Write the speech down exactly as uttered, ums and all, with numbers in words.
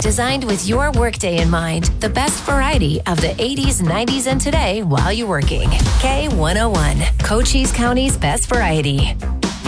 designed with your workday in mind. The best variety of the eighties, nineties, and today while you're working. K one oh one, Cochise County's best variety.